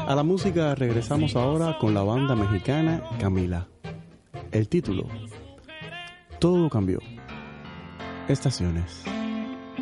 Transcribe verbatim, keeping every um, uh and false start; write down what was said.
A la música regresamos ahora con la banda mexicana Camila. El título, Todo cambió. Estaciones.